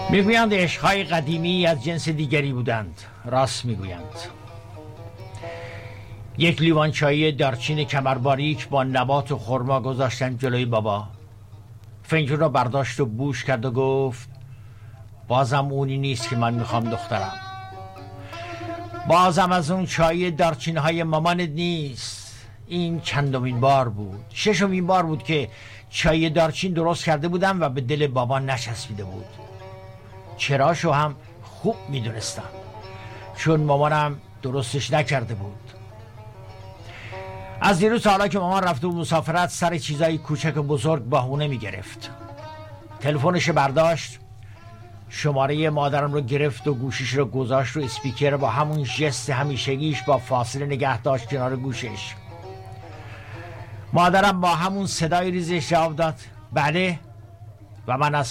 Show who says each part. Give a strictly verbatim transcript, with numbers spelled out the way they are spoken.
Speaker 1: میگویند عشقهای قدیمی از جنس دیگری بودند. راست میگویند. یک لیوان چای دارچین کمرباریک با نبات و خرما گذاشتن جلوی بابا. فنجون را برداشت و بوش کرد و گفت بازم اونی نیست که من میخوام دخترم. بازم از اون چای دارچین های مامانت نیست. این چندمین بار بود، ششمین بار بود که چای دارچین درست کرده بودم و به دل بابا نچسبیده بود. چراشو هم خوب میدونستم، چون مامانم درستش نکرده بود. از دیروز تا حالا که مامان رفته و مسافرت سر چیزای کوچک و بزرگ بهونه میگرفت. تلفنش برداشت، شماره مادرم رو گرفت و گوشیش رو گذاشت رو اسپیکر، با همون ژست همیشگیش با فاصله نگه داشت کنار گوشش. مادرم با همون صدای ریزش جواب داد بله، و من از